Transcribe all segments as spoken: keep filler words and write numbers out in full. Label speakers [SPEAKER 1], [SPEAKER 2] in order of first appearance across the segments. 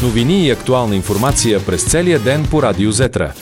[SPEAKER 1] Новини и актуална информация през целия ден по Радио Зетра.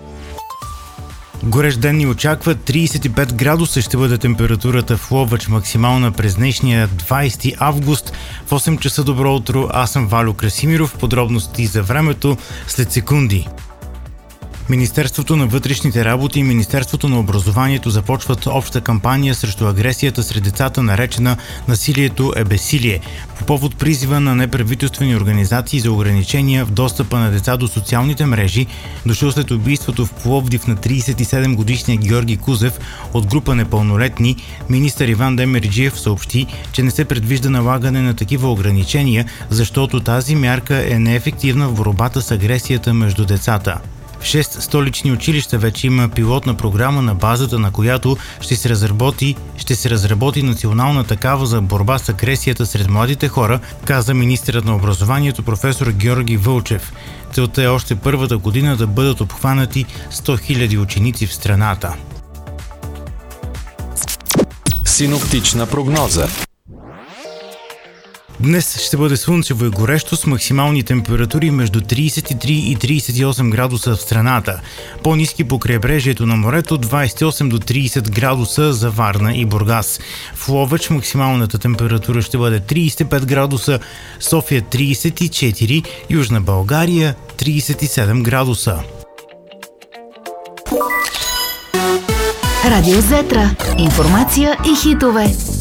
[SPEAKER 2] Горещ ден ни очаква. трийсет и пет градуса ще бъде температурата в Ловеч, максимална през днешния двайсети август. В осем часа добро утро, аз съм Валю Красимиров. Подробности за времето след секунди. Министерството на вътрешните работи и Министерството на образованието започват обща кампания срещу агресията сред децата, наречена "Насилието е безсилие", по повод призива на неправителствени организации за ограничения в достъпа на деца до социалните мрежи, дошъл след убийството в Пловдив на трийсет и седем годишния Георги Кузев от група непълнолетни. Министър Иван Демерджиев съобщи, че не се предвижда налагане на такива ограничения, защото тази мярка е неефективна в борбата с агресията между децата. В шест столични училища вече има пилотна програма, на базата на която ще се разработи, ще се разработи национална такава за борба с агресията сред младите хора, каза министърът на образованието професор Георги Вълчев. Целта е още първата година да бъдат обхванати сто хиляди ученици в страната.
[SPEAKER 1] Синоптична прогноза.
[SPEAKER 2] Днес ще бъде слънчево и горещо с максимални температури между трийсет и три и трийсет и осем градуса в страната. По-ниски по крайбрежието на морето двайсет и осем до трийсет градуса за Варна и Бургас. В Ловеч максималната температура ще бъде трийсет и пет градуса, София трийсет и четири, Южна България трийсет и седем градуса.
[SPEAKER 3] Радио Зетра. Информация и хитове.